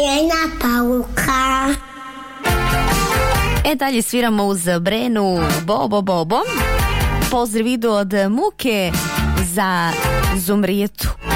Jedna pauka. Dalje sviramo uz Brenu Bobo Bobo. Pozdrav idu od Muke za Zumrijetu.